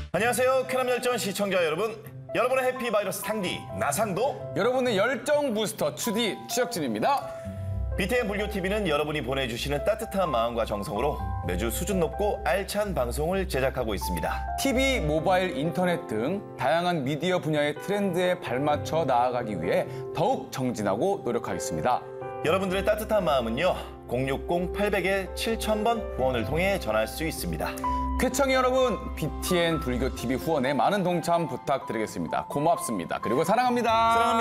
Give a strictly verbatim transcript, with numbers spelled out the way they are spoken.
안녕하세요. 쾌남열전 시청자 여러분. 여러분의 해피바이러스 탕디 나상도, 여러분의 열정 부스터 추디 추혁진입니다. 비티엔 불교티비는 여러분이 보내주시는 따뜻한 마음과 정성으로 매주 수준 높고 알찬 방송을 제작하고 있습니다. 티비, 모바일, 인터넷 등 다양한 미디어 분야의 트렌드에 발맞춰 나아가기 위해 더욱 정진하고 노력하겠습니다. 여러분들의 따뜻한 마음은요, 공육공 팔공공 칠천 번 후원을 통해 전할 수 있습니다. 쾌청이 여러분, 비티엔 불교티비 후원에 많은 동참 부탁드리겠습니다. 고맙습니다. 그리고 사랑합니다. 사랑합니다.